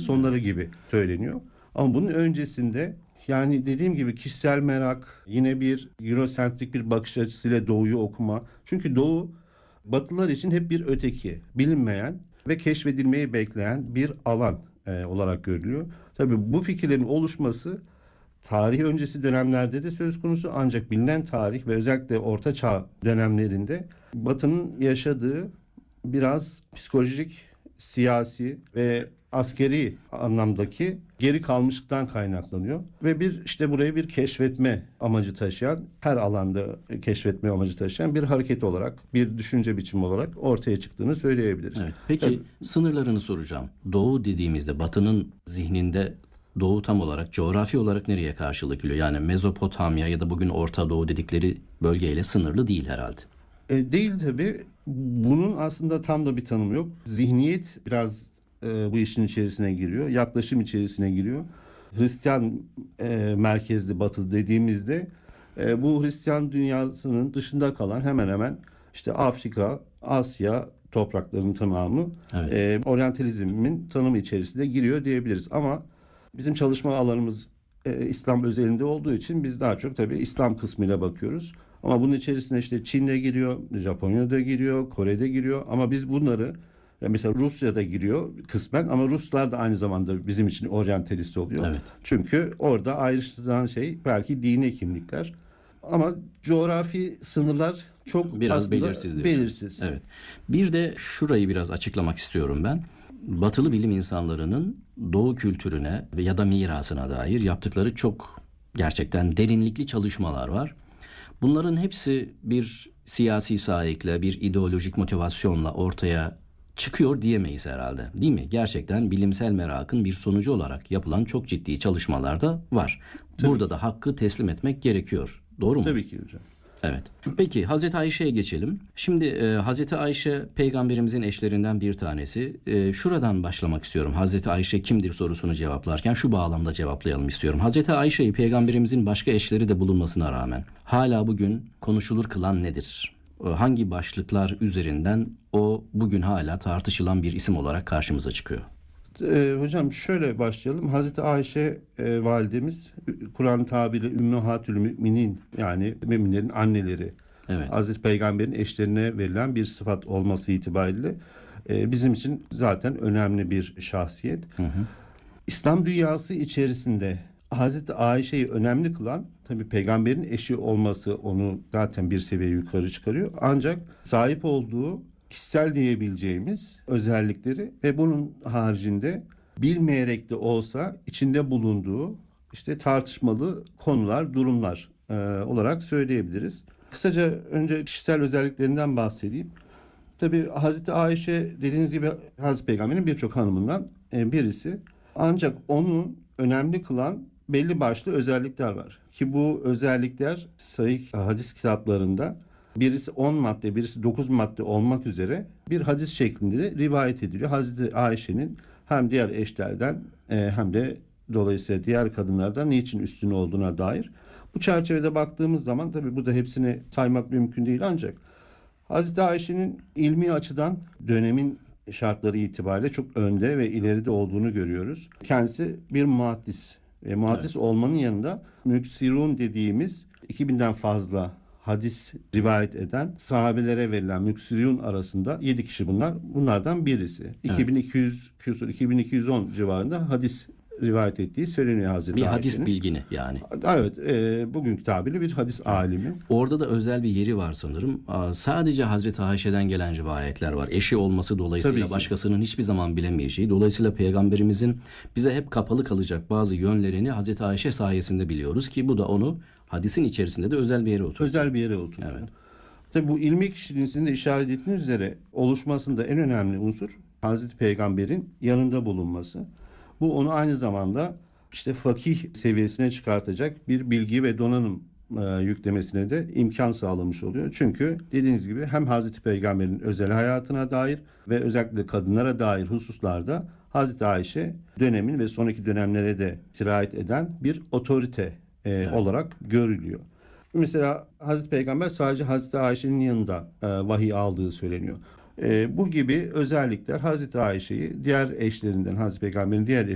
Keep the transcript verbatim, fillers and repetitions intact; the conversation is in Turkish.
sonları gibi söyleniyor. Ama bunun öncesinde yani dediğim gibi kişisel merak, yine bir Eurosentrik bir bakış açısıyla Doğu'yu okuma. Çünkü Doğu Batılılar için hep bir öteki, bilinmeyen ve keşfedilmeyi bekleyen bir alan e, olarak görülüyor. Tabii bu fikirlerin oluşması tarih öncesi dönemlerde de söz konusu, ancak bilinen tarih ve özellikle Orta Çağ dönemlerinde Batı'nın yaşadığı biraz psikolojik, siyasi ve askeri anlamdaki geri kalmışlıktan kaynaklanıyor. Ve bir işte burayı bir keşfetme amacı taşıyan, her alanda keşfetme amacı taşıyan bir hareket olarak, bir düşünce biçimi olarak ortaya çıktığını söyleyebiliriz. Evet. Peki Tabii, sınırlarını soracağım. Doğu dediğimizde Batı'nın zihninde Doğu tam olarak coğrafi olarak nereye karşılık geliyor? Yani Mezopotamya ya da bugün Orta Doğu dedikleri bölgeyle sınırlı değil herhalde. E, değil tabii. Bunun aslında tam da bir tanımı yok. Zihniyet biraz e, bu işin içerisine giriyor. Yaklaşım içerisine giriyor. Hristiyan e, merkezli Batı dediğimizde e, bu Hristiyan dünyasının dışında kalan hemen hemen işte Afrika, Asya topraklarının tamamı Evet. e, oryantalizmin tanımı içerisine giriyor diyebiliriz. Ama bizim çalışma alanımız e, İslam özelinde olduğu için biz daha çok tabii İslam kısmıyla bakıyoruz. Ama bunun içerisine işte Çin'de giriyor, Japonya'da giriyor, Kore'de giriyor. Ama biz bunları ya mesela Rusya'da giriyor kısmen, ama Ruslar da aynı zamanda bizim için oryantalist oluyor. Evet. Çünkü orada ayrıştıran şey belki dini kimlikler. Ama coğrafi sınırlar çok Biraz aslında belirsiz diyorsun. belirsiz. Evet. Bir de şurayı biraz açıklamak istiyorum ben. Batılı bilim insanlarının Doğu kültürüne ve ya da mirasına dair yaptıkları çok gerçekten derinlikli çalışmalar var. Bunların hepsi bir siyasi sahikle, bir ideolojik motivasyonla ortaya çıkıyor diyemeyiz herhalde. Değil mi? Gerçekten bilimsel merakın bir sonucu olarak yapılan çok ciddi çalışmalar da var. Tabii. Burada da hakkı teslim etmek gerekiyor. Doğru mu? Tabii ki hocam. Evet. Peki Hazreti Ayşe'ye geçelim. Şimdi e, Hazreti Ayşe peygamberimizin eşlerinden bir tanesi. E, şuradan başlamak istiyorum. Hazreti Ayşe kimdir sorusunu cevaplarken şu bağlamda cevaplayalım istiyorum. Hazreti Ayşe'yi peygamberimizin başka eşleri de bulunmasına rağmen hala bugün konuşulur kılan nedir? E, hangi başlıklar üzerinden o bugün hala tartışılan bir isim olarak karşımıza çıkıyor? Ee, hocam şöyle başlayalım. Hazreti Ayşe e, validemiz Kur'an tabiriyle Ümmühatül Müminin, yani müminlerin anneleri. Evet. Hazreti Peygamber'in eşlerine verilen bir sıfat olması itibariyle e, bizim için zaten önemli bir şahsiyet. Hı hı. İslam dünyası içerisinde Hazreti Ayşe'yi önemli kılan tabii peygamberin eşi olması onu zaten bir seviye yukarı çıkarıyor. Ancak sahip olduğu kişisel diyebileceğimiz özellikleri ve bunun haricinde bilmeyerek de olsa içinde bulunduğu işte tartışmalı konular, durumlar e, olarak söyleyebiliriz. Kısaca önce kişisel özelliklerinden bahsedeyim. Tabii Hazreti Ayşe dediğiniz gibi Hazreti Peygamber'in birçok hanımından e, birisi. Ancak onu önemli kılan belli başlı özellikler var. Ki bu özellikler sahih hadis kitaplarında birisi on madde, birisi dokuz madde olmak üzere bir hadis şeklinde de rivayet ediliyor. Hazreti Ayşe'nin hem diğer eşlerden e, hem de dolayısıyla diğer kadınlardan niçin üstün olduğuna dair. Bu çerçevede baktığımız zaman tabii burada hepsini saymak mümkün değil, ancak Hazreti Ayşe'nin ilmi açıdan dönemin şartları itibariyle çok önde ve ileride olduğunu görüyoruz. Kendisi bir muhaddis. E, muhaddis Evet. olmanın yanında müksirun dediğimiz iki binden fazla hadis rivayet eden sahabelere verilen müksirun arasında yedi kişi bunlar. Bunlardan birisi. Evet. iki bin iki yüz küsur, iki bin iki yüz on civarında hadis rivayet ettiği söyleniyor Hazreti Bir Ayşe'nin. hadis bilgini yani. Evet, e, bugünkü tabiriyle bir hadis alimi. Orada da özel bir yeri var sanırım. Aa, sadece Hazreti Ayşe'den gelen rivayetler var. Eşi olması Tabii dolayısıyla ki. başkasının hiçbir zaman bilemeyeceği. Dolayısıyla Peygamberimizin bize hep kapalı kalacak bazı yönlerini Hazreti Ayşe sayesinde biliyoruz ki bu da onu hadisin içerisinde de özel bir yere oturtuyor. Özel bir yere oturtuyor. Evet. Tabii bu ilmi kişiliğin sizin de işaret ettiğiniz üzere oluşmasında en önemli unsur Hazreti Peygamber'in yanında bulunması. Bu onu aynı zamanda işte fakih seviyesine çıkartacak bir bilgi ve donanım e, yüklemesine de imkan sağlamış oluyor. Çünkü dediğiniz gibi hem Hazreti Peygamber'in özel hayatına dair ve özellikle kadınlara dair hususlarda Hazreti Ayşe dönemin ve sonraki dönemlere de sirayet eden bir otorite e, Evet. olarak görülüyor. Mesela Hazreti Peygamber sadece Hazreti Ayşe'nin yanında e, vahiy aldığı söyleniyor. E, bu gibi özellikler Hazreti Ayşe'yi diğer eşlerinden, Hazreti Peygamber'in diğer